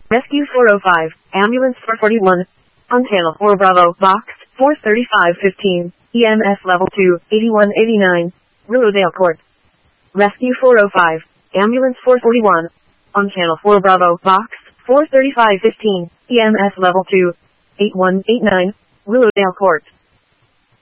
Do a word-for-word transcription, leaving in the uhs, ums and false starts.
Rescue four oh five, Ambulance four forty-one, on Channel four Bravo, Box four thirty-five fifteen, E M S Level two, eighty-one eighty-nine, Willowdale Court. Rescue four oh five, Ambulance four forty-one, on Channel four Bravo, Box four thirty-five fifteen, E M S Level two, eighty-one eighty-nine, Willowdale Court.